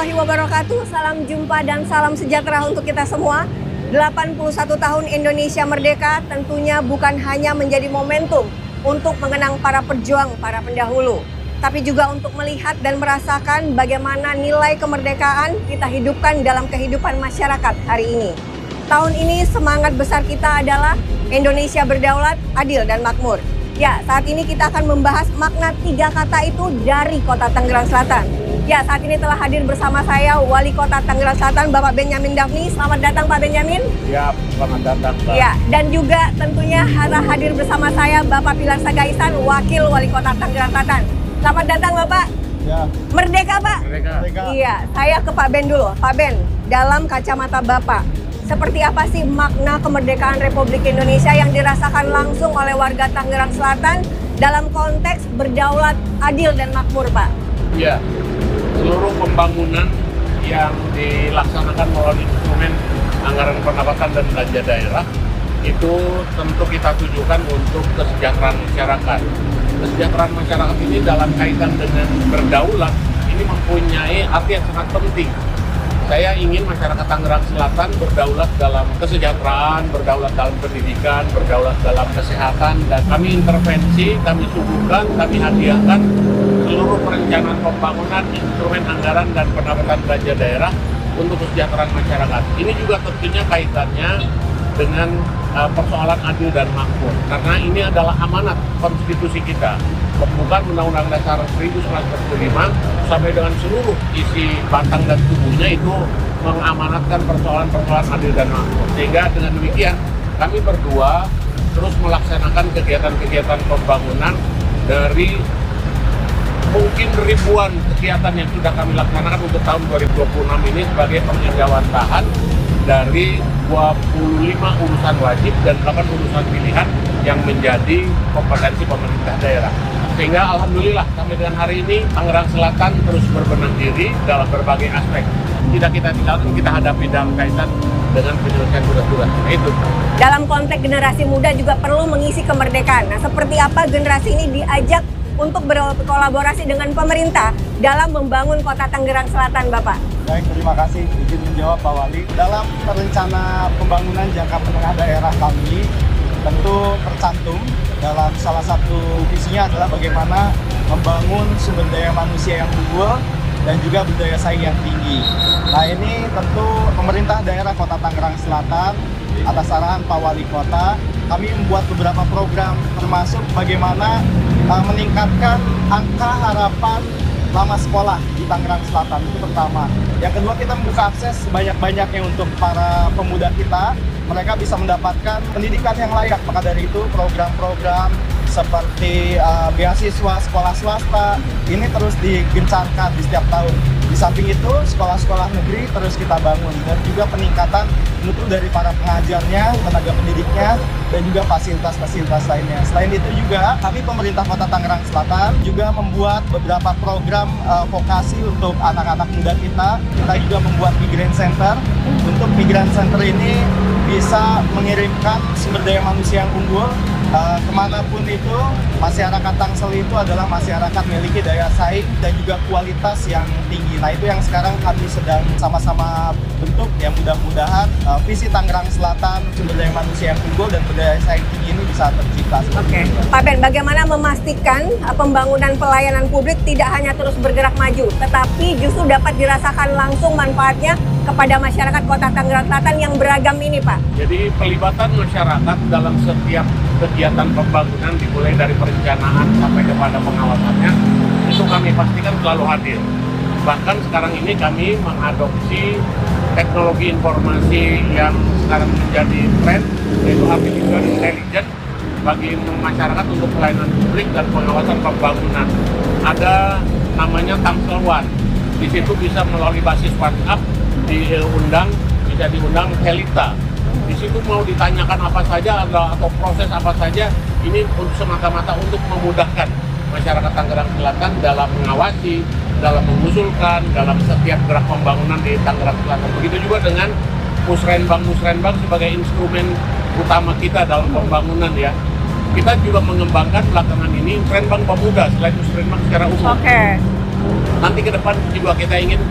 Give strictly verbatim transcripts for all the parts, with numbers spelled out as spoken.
warahmatullahi wabarakatuh. Salam jumpa dan salam sejahtera untuk kita semua. delapan puluh satu tahun Indonesia merdeka tentunya bukan hanya menjadi momentum untuk mengenang para pejuang, para pendahulu, tapi juga untuk melihat dan merasakan bagaimana nilai kemerdekaan kita hidupkan dalam kehidupan masyarakat hari ini. Tahun ini semangat besar kita adalah Indonesia berdaulat, adil, dan makmur. Ya, saat ini kita akan membahas makna tiga kata itu dari Kota Tangerang Selatan. Ya, saat ini telah hadir bersama saya Wali Kota Tangerang Selatan, Bapak Benyamin Daphni. Selamat datang Pak Benyamin. Ya, selamat datang Pak. Ya, dan juga tentunya telah hadir bersama saya Bapak Pilar Sagaisan, Wakil Wali Kota Tangerang Selatan. Selamat datang Bapak. Ya. Merdeka Pak. Merdeka. Iya, saya ke Pak Ben dulu. Pak Ben, dalam kacamata Bapak, seperti apa sih makna kemerdekaan Republik Indonesia yang dirasakan langsung oleh warga Tangerang Selatan dalam konteks berdaulat, adil, dan makmur, Pak? Ya, seluruh pembangunan yang dilaksanakan melalui instrumen anggaran pendapatan dan belanja daerah itu tentu kita tujukan untuk kesejahteraan masyarakat. Kesejahteraan masyarakat ini dalam kaitan dengan berdaulat ini mempunyai arti yang sangat penting. Saya ingin masyarakat Tangerang Selatan berdaulat dalam kesejahteraan, berdaulat dalam pendidikan, berdaulat dalam kesehatan, dan kami intervensi, kami suguhkan, kami hadiahkan seluruh perencanaan pembangunan, instrumen anggaran, dan pendapatan belanja daerah untuk kesejahteraan masyarakat. Ini juga tentunya kaitannya dengan uh, persoalan adil dan makmur, karena ini adalah amanat konstitusi kita. Pembukaan Undang-Undang Dasar seribu sembilan ratus empat puluh lima sampai dengan seluruh isi batang dan tubuhnya itu mengamanatkan persoalan-persoalan adil dan makmur. Sehingga dengan demikian kami berdua terus melaksanakan kegiatan-kegiatan pembangunan dari mungkin ribuan kegiatan yang sudah kami laksanakan untuk tahun dua ribu dua puluh enam ini sebagai peninjauan dari dua puluh lima urusan wajib dan delapan urusan pilihan yang menjadi kompetensi pemerintah daerah. Sehingga alhamdulillah sampai dengan hari ini Tangerang Selatan terus berbenah diri dalam berbagai aspek. Tidak kita tinggalkan, kita hadapi dalam kaitan dengan penyelesaian tugas-tugas. Nah, itu. Dalam konteks generasi muda juga perlu mengisi kemerdekaan. Nah, seperti apa generasi ini diajak untuk berkolaborasi dengan pemerintah dalam membangun Kota Tangerang Selatan, Bapak? Baik, terima kasih. Izin menjawab Pak Wali. Dalam rencana pembangunan jangka menengah daerah kami, tentu tercantum dalam salah satu visinya adalah bagaimana membangun sumber daya manusia yang unggul dan juga berdaya saing yang tinggi. Nah, ini tentu pemerintah daerah Kota Tangerang Selatan atas arahan Pak Wali Kota, kami membuat beberapa program termasuk bagaimana uh, meningkatkan angka harapan lama sekolah di Tangerang Selatan, itu pertama. Yang kedua, kita membuka akses sebanyak-banyaknya untuk para pemuda kita, mereka bisa mendapatkan pendidikan yang layak. Maka dari itu program-program seperti uh, beasiswa sekolah swasta ini terus digencarkan di setiap tahun. Di samping itu sekolah-sekolah negeri terus kita bangun, dan juga peningkatan mutu dari para pengajarnya, tenaga pendidiknya, dan juga fasilitas-fasilitas lainnya. Selain itu juga kami pemerintah Kota Tangerang Selatan juga membuat beberapa program uh, vokasi untuk anak-anak muda kita. Kita juga membuat Migrant Center. Untuk Migrant Center ini bisa mengirimkan sumber daya manusia yang unggul uh, kemanapun itu. Masyarakat Tangsel itu adalah masyarakat memiliki daya saing dan juga kualitas yang tinggi. Nah, itu yang sekarang kami sedang sama-sama bentuk, ya mudah-mudahan uh, visi Tangerang Selatan sumber daya manusia yang unggul dan berdaya saing tinggi ini bisa tercipta. Oke, okay. Pak Ben, bagaimana memastikan uh, pembangunan pelayanan publik tidak hanya terus bergerak maju, tetapi justru dapat dirasakan langsung manfaatnya kepada masyarakat Kota Tangerang Selatan yang beragam ini, Pak? Jadi pelibatan masyarakat dalam setiap kegiatan pembangunan dimulai dari perencanaan sampai kepada pengawasannya itu kami pastikan selalu hadir. Bahkan sekarang ini kami mengadopsi teknologi informasi yang sekarang menjadi tren, yaitu artificial intelligence bagi masyarakat untuk pelayanan publik dan pengawasan pembangunan. Ada namanya Tangsel One. Di situ bisa melalui basis WhatsApp diundang, bisa diundang Helita. Di situ mau ditanyakan apa saja atau proses apa saja, ini untuk semata-mata untuk memudahkan masyarakat Tangerang Selatan dalam mengawasi, dalam mengusulkan, dalam setiap gerak pembangunan di Tangerang Selatan. Begitu juga dengan Musrenbang-Musrenbang sebagai instrumen utama kita dalam pembangunan, ya. Kita juga mengembangkan belakangan ini Musrenbang Pemuda selain Musrenbang secara umum. Oke. Okay. Nanti ke depan juga kita ingin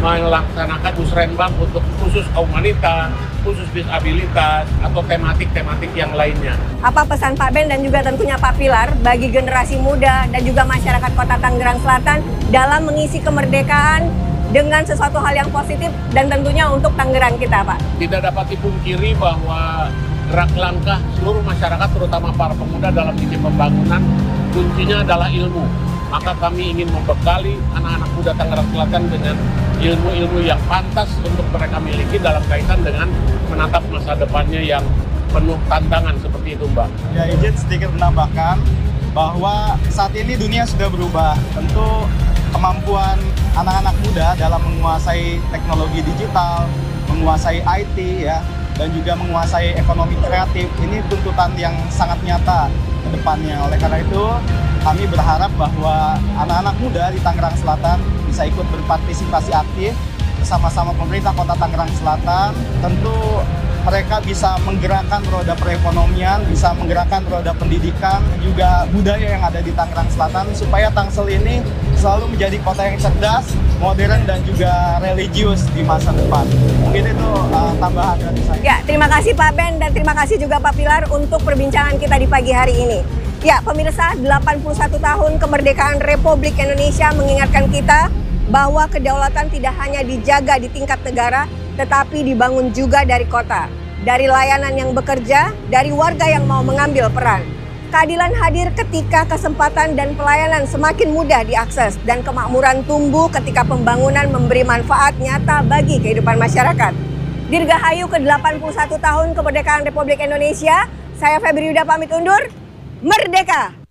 melaksanakan musrenbang untuk khusus kaum wanita, khusus disabilitas, atau tematik-tematik yang lainnya. Apa pesan Pak Ben dan juga tentunya Pak Pilar bagi generasi muda dan juga masyarakat Kota Tangerang Selatan dalam mengisi kemerdekaan dengan sesuatu hal yang positif dan tentunya untuk Tangerang kita, Pak? Tidak dapat dipungkiri bahwa gerak langkah seluruh masyarakat, terutama para pemuda dalam misi pembangunan, kuncinya adalah ilmu. Maka kami ingin membekali anak-anak muda Tangerang Selatan dengan ilmu-ilmu yang pantas untuk mereka miliki dalam kaitan dengan menatap masa depannya yang penuh tantangan seperti itu, Mbak. Ya, izin sedikit menambahkan bahwa saat ini dunia sudah berubah. Tentu kemampuan anak-anak muda dalam menguasai teknologi digital, menguasai I T ya, dan juga menguasai ekonomi kreatif, ini tuntutan yang sangat nyata ke depannya. Oleh karena itu, kami berharap bahwa anak-anak muda di Tangerang Selatan bisa ikut berpartisipasi aktif bersama-sama pemerintah Kota Tangerang Selatan. Tentu mereka bisa menggerakkan roda perekonomian, bisa menggerakkan roda pendidikan, juga budaya yang ada di Tangerang Selatan, supaya Tangsel ini selalu menjadi kota yang cerdas, modern, dan juga religius di masa depan. Mungkin itu uh, tambahan dari saya. Ya, terima kasih Pak Ben dan terima kasih juga Pak Pilar untuk perbincangan kita di pagi hari ini. Ya, pemirsa, delapan puluh satu tahun kemerdekaan Republik Indonesia mengingatkan kita bahwa kedaulatan tidak hanya dijaga di tingkat negara, tetapi dibangun juga dari kota, dari layanan yang bekerja, dari warga yang mau mengambil peran. Keadilan hadir ketika kesempatan dan pelayanan semakin mudah diakses dan kemakmuran tumbuh ketika pembangunan memberi manfaat nyata bagi kehidupan masyarakat. Dirgahayu ke delapan puluh satu tahun kemerdekaan Republik Indonesia, saya Febri Yuda pamit undur. Merdeka!